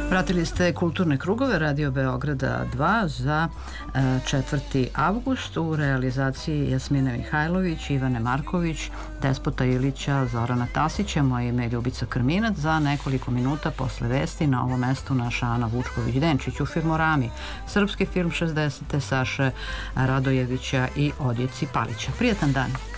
Pratili ste Kulturne krugove Radio Beograda 2 za 4. avgust u realizaciji Jasmine Mihajlović, Ivane Marković, Despota Ilića, Zorana Tasića. Moje ime je Ljubica Krminac. Za nekoliko minuta posle vesti na ovom mestu naša Ana Vučković-Denčić u Filmorami. Srpski film 60. Saše Radojevića i Odjeci Palića. Prijetan dan.